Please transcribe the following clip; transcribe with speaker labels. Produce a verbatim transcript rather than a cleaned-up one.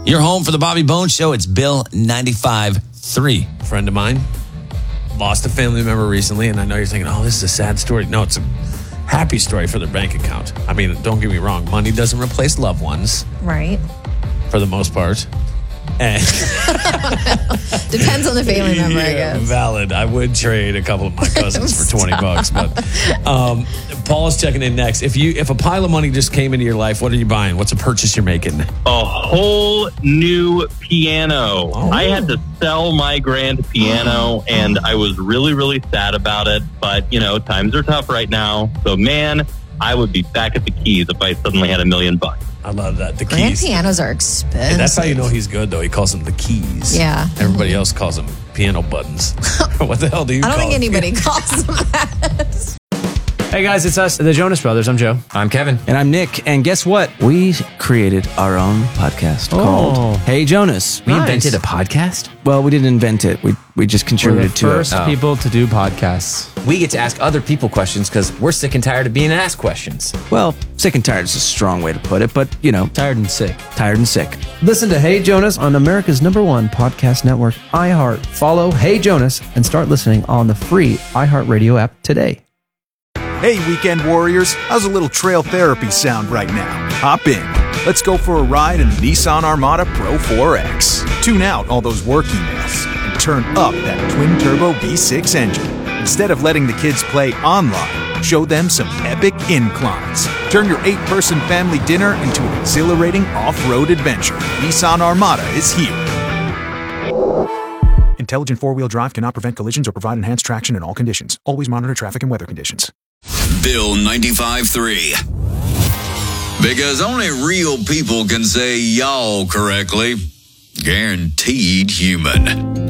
Speaker 1: You're home for the Bobby Bones Show. It's Bill ninety-five three.
Speaker 2: A friend of mine lost a family member recently, and I know you're thinking, oh, this is a sad story. No, it's a happy story for their bank account. I mean, don't get me wrong. Money doesn't replace loved ones.
Speaker 3: Right.
Speaker 2: For the most part. And
Speaker 3: depends on the family member,
Speaker 2: yeah,
Speaker 3: I guess.
Speaker 2: Valid. I would trade a couple of my cousins for twenty bucks. But um, Paul's checking in next. If you if a pile of money just came into your life, what are you buying? What's a purchase you're making?
Speaker 4: A whole new piano.
Speaker 2: Oh.
Speaker 4: I had to sell my grand piano, and I was really, really sad about it. But, you know, times are tough right now. So, man, I would be back at the keys if I suddenly had a million bucks.
Speaker 2: I love that. The
Speaker 3: Grand
Speaker 2: keys.
Speaker 3: pianos are expensive.
Speaker 2: And that's how you know he's good, though. He calls them the keys.
Speaker 3: Yeah.
Speaker 2: Everybody else calls them piano buttons. What the hell do you
Speaker 3: I don't
Speaker 2: call
Speaker 3: think
Speaker 2: them?
Speaker 3: anybody calls them that.
Speaker 5: Hey guys, it's us, the Jonas Brothers. I'm Joe.
Speaker 6: I'm Kevin.
Speaker 7: And I'm Nick. And guess what? We created our own podcast
Speaker 5: Oh.
Speaker 7: called Hey Jonas.
Speaker 6: We
Speaker 5: Nice.
Speaker 6: invented a podcast?
Speaker 7: Well, we didn't invent it. We we just
Speaker 5: We're the
Speaker 7: contributed to
Speaker 5: first
Speaker 7: it.
Speaker 6: Oh.
Speaker 5: people to do podcasts.
Speaker 6: We get to ask other people questions because we're sick and tired of being asked questions.
Speaker 7: Well, sick and tired is a strong way to put it, but, you know,
Speaker 5: Tired and sick.
Speaker 7: tired and sick.
Speaker 8: Listen to Hey Jonas on America's number one podcast network, iHeart. Follow Hey Jonas and start listening on the free iHeartRadio app today.
Speaker 9: Hey, weekend warriors, how's a little trail therapy sound right now? Hop in. Let's go for a ride in the Nissan Armada Pro four X. Tune out all those work emails and turn up that twin-turbo V six engine. Instead of letting the kids play online, show them some epic inclines. Turn your eight-person family dinner into an exhilarating off-road adventure. Nissan Armada is here. Intelligent four-wheel drive cannot prevent collisions or provide enhanced traction in all conditions. Always monitor traffic and weather conditions.
Speaker 10: Bill ninety-five three. Because only real people can say y'all correctly. Guaranteed human.